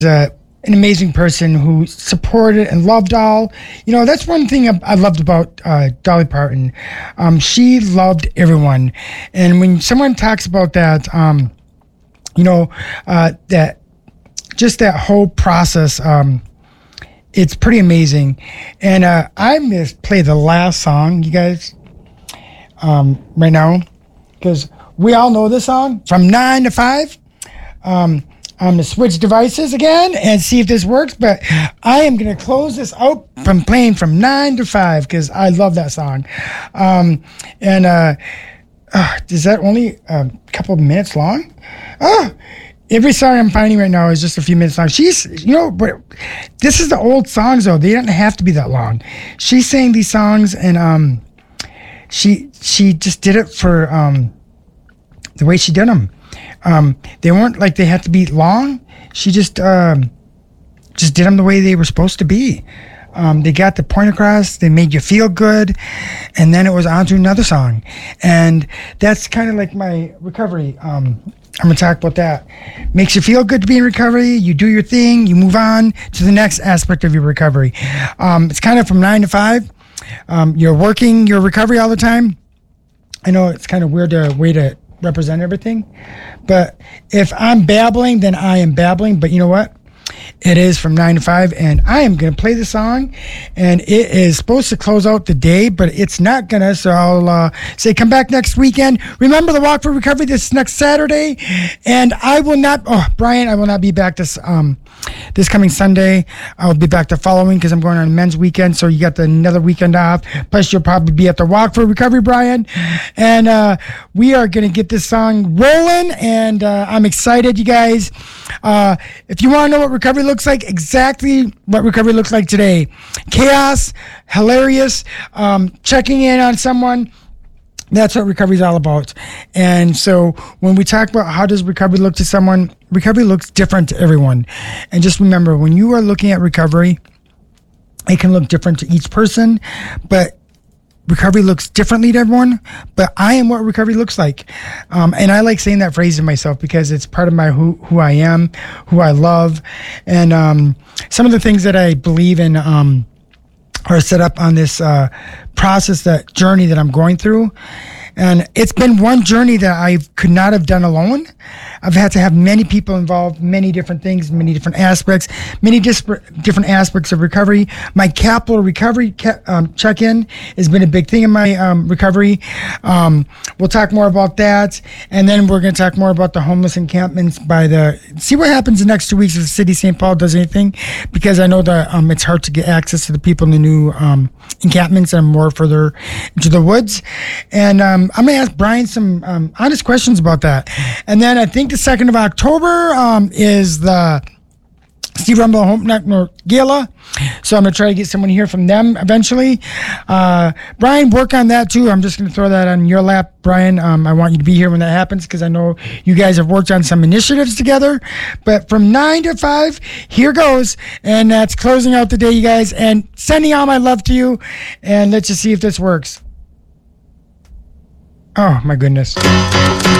an amazing person who supported and loved all. That's one thing I loved about Dolly Parton. She loved everyone. And when someone talks about that, that just that whole process, it's pretty amazing. And I'm going to play the last song, you guys, right now, because we all know this song, From 9 to 5. I'm going to switch devices again and see if this works, but I am going to close this out from playing From 9 to 5 because I love that song. Is that only a couple of minutes long? Every song I'm finding right now is just a few minutes long. But this is the old songs though. They don't have to be that long. She sang these songs and she just did it for the way she did them. They weren't like they had to be long. She just did them the way they were supposed to be. They got the point across. They made you feel good, and then it was on to another song. And that's kind of like my recovery. I'm gonna talk about that. Makes you feel good to be in recovery. You do your thing. You move on to the next aspect of your recovery. It's kind of from 9 to 5. You're working your recovery all the time. I know it's kind of weird way to represent everything, but if I'm babbling, then I am babbling. But you know what? It is from 9 to 5, and I am going to play the song, and it is supposed to close out the day, but it's not going to, so I'll say come back next weekend. Remember the Walk for Recovery this next Saturday, and Brian, I will not be back this coming Sunday. I'll be back the following because I'm going on a men's weekend, so you got another weekend off, plus you'll probably be at the Walk for Recovery, Brian, and we are going to get this song rolling, and I'm excited, you guys. If you want to know what recovery looks like, exactly what recovery looks like today. Chaos, hilarious, checking in on someone. That's what recovery is all about. And so when we talk about how does recovery look to someone, recovery looks different to everyone. And just remember, when you are looking at recovery, it can look different to each person, but recovery looks differently to everyone, but I am what recovery looks like. And I like saying that phrase to myself because it's part of my who I am, who I love. And some of the things that I believe in are set up on this process, that journey that I'm going through. And it's been one journey that I could not have done alone. I've had to have many people involved, many different things, many different aspects, many different aspects of recovery. My capital recovery check-in has been a big thing in my recovery. We'll talk more about that. And then we're going to talk more about the homeless encampments see what happens the next 2 weeks if the city of St. Paul does anything, because I know that it's hard to get access to the people in the new encampments and more further into the woods. And I'm going to ask Brian some honest questions about that. And then I think the 2nd of October is the Steve Rumble Hope Network Gala. So I'm going to try to get someone here from them eventually. Brian, work on that too. I'm just going to throw that on your lap, Brian. I want you to be here when that happens because I know you guys have worked on some initiatives together. But from 9 to 5, here goes. And that's closing out the day, you guys. And sending all my love to you. And let's just see if this works. Oh, my goodness.